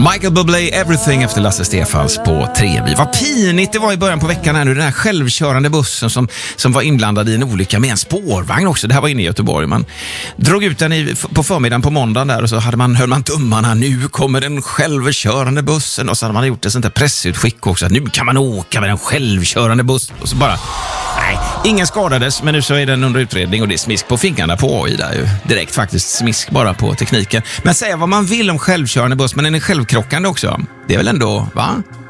Michael Bublé, Everything efter Lasse Stefans på Trevi. Vad pinigt det var i början på veckan här nu, den här självkörande bussen som var inblandad i en olycka med en spårvagn också. Det här var inne i Göteborg. Man drog ut den på förmiddagen på måndagen där och så höll man tummarna. Nu kommer den självkörande bussen. Och så hade man gjort ett sånt där pressutskick också. Att nu kan man åka med den självkörande bussen. Och så bara... Nej, ingen skadades, men nu så är den under utredning och det är smisk på fingrarna på AI där ju. Direkt faktiskt smisk bara på tekniken. Men säga vad man vill om självkörande buss, men den är självkrockande också. Det är väl ändå, va?